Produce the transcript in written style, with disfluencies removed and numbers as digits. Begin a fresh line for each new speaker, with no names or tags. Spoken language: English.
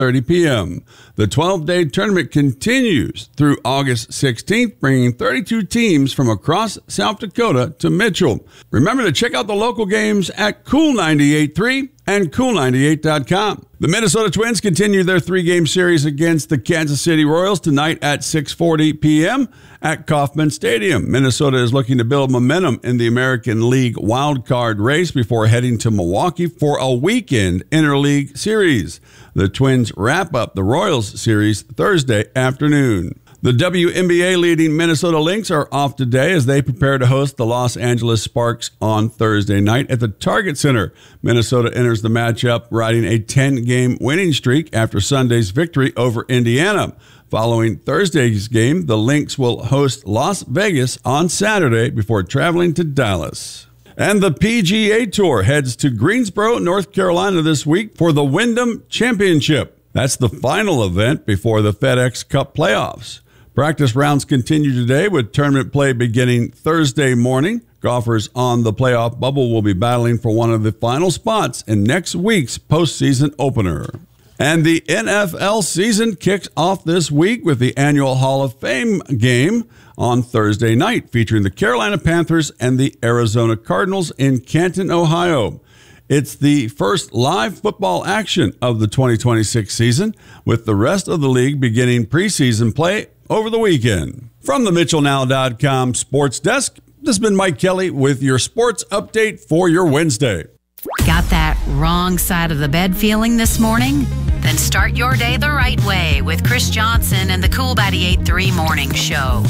6:30 p.m. The 12-day tournament continues through August 16th, bringing 32 teams from across South Dakota to Mitchell. Remember to check out the local games at Cool 98.3 and Cool98.com. The Minnesota Twins continue their three-game series against the Kansas City Royals tonight at 6:40 p.m. at Kauffman Stadium. Minnesota is looking to build momentum in the American League wildcard race before heading to Milwaukee for a weekend interleague series. The Twins wrap up the Royals series Thursday afternoon. The WNBA leading Minnesota Lynx are off today as they prepare to host the Los Angeles Sparks on Thursday night at the Target Center. Minnesota enters the matchup riding a 10-game winning streak after Sunday's victory over Indiana. Following Thursday's game, the Lynx will host Las Vegas on Saturday before traveling to Dallas. And the PGA Tour heads to Greensboro, North Carolina this week for the Wyndham Championship. That's the final event before the FedEx Cup playoffs. Practice rounds continue today with tournament play beginning Thursday morning. Golfers on the playoff bubble will be battling for one of the final spots in next week's postseason opener. And the NFL season kicks off this week with the annual Hall of Fame game on Thursday night, featuring the Carolina Panthers and the Arizona Cardinals in Canton, Ohio. It's the first live football action of the 2026 season, with the rest of the league beginning preseason play over the weekend. From the MitchellNow.com Sports Desk, this has been Mike Kelly with your sports update for your Wednesday.
Got that wrong side of the bed feeling this morning? Then start your day the right way with Chris Johnson and the Cool 98.3 Morning Show.